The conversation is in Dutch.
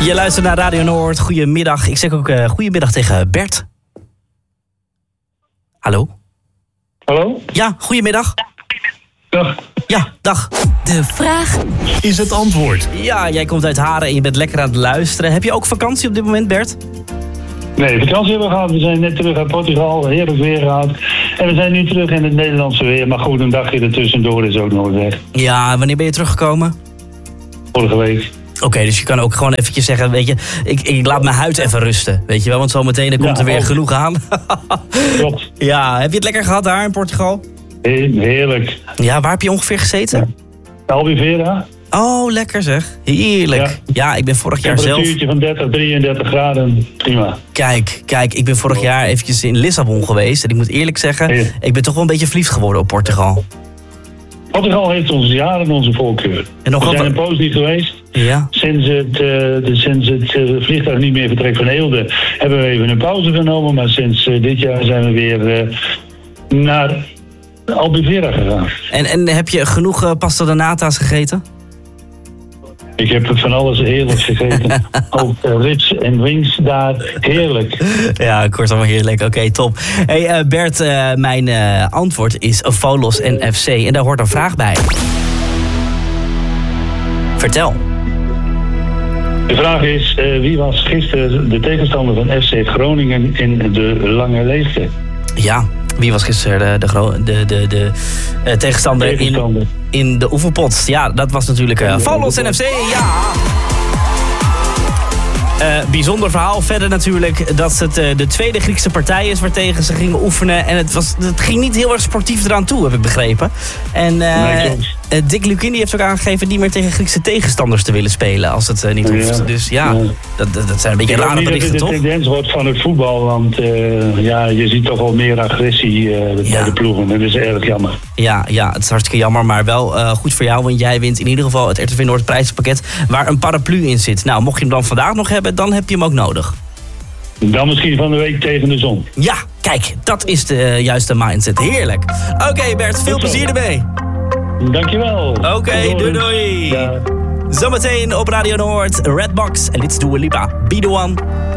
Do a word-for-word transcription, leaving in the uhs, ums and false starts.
Je luistert naar Radio Noord. Goedemiddag. Ik zeg ook uh, goedemiddag tegen Bert. Hallo? Hallo? Ja, goedemiddag. Dag. Ja, dag. De vraag is het antwoord. Ja, jij komt uit Haren en je bent lekker aan het luisteren. Heb je ook vakantie op dit moment, Bert? Nee, vakantie hebben we gehad. We zijn net terug uit Portugal, heerlijk weer gehad. En we zijn nu terug in het Nederlandse weer. Maar goed, een dagje ertussendoor is ook nooit weg. Ja, wanneer ben je teruggekomen? Vorige week. Oké, okay, dus je kan ook gewoon eventjes zeggen, weet je, ik, ik laat mijn huid even rusten, weet je wel, want zometeen komt ja, er weer ook genoeg aan. Klopt. Ja, heb je het lekker gehad daar in Portugal? Heerlijk. Ja, waar heb je ongeveer gezeten? Ja. Albufeira. Oh, lekker zeg. Heerlijk. Ja, ja ik ben vorig jaar zelf... Een temperatuurtje van dertig, drieëndertig graden. Prima. Kijk, kijk, ik ben vorig jaar eventjes in Lissabon geweest. En ik moet eerlijk zeggen, Heer. ik ben toch wel een beetje verliefd geworden op Portugal. Portugal heeft onze jaren onze voorkeur. En nog we zijn een poos niet geweest. Ja. Sinds het, uh, de, sinds het uh, vliegtuig niet meer vertrekt van Eelde hebben we even een pauze genomen. Maar sinds uh, dit jaar zijn we weer uh, naar Albufeira gegaan. En, en heb je genoeg uh, pasta de nata's gegeten? Ik heb van alles heerlijk gegeten. Ook uh, ribs en wings daar. Heerlijk. Ja, kortom heerlijk. Oké, okay, top. Hey uh, Bert, uh, mijn uh, antwoord is Volos en F C. En daar hoort een vraag bij. Vertel. De vraag is, uh, wie was gisteren de tegenstander van F C Groningen in de lange leegte? Ja, wie was gisteren de, de, de, de, de uh, tegenstander, tegenstander. In, in de oefenpot? Ja, dat was natuurlijk uh, Volos en F C, ja! Uh, bijzonder verhaal. Verder natuurlijk dat het uh, de tweede Griekse partij is waartegen ze gingen oefenen. En het, was, het ging niet heel erg sportief eraan toe, heb ik begrepen. En uh, nee, uh, Dick Lukien heeft ook aangegeven niet meer tegen Griekse tegenstanders te willen spelen als het uh, niet hoeft. Ja, dus ja, ja. Dat, dat zijn een beetje rare berichten, toch? Ik denk dat het de tendens wordt van het voetbal, want uh, ja, je ziet toch wel meer agressie uh, bij ja. de ploegen. En dat is erg jammer. Ja, ja, het is hartstikke jammer, maar wel uh, goed voor jou, want jij wint in ieder geval het R T V Noord prijzenpakket waar een paraplu in zit. Nou, mocht je hem dan vandaag nog hebben, dan heb je hem ook nodig. Dan misschien van de week tegen de zon. Ja, kijk, dat is de uh, juiste mindset. Heerlijk. Oké okay, Bert, veel plezier ermee. Dankjewel. Oké, okay, doei doei. Ja. Zometeen op Radio Noord, Redbox en Let's Do a Lipa. Be the one.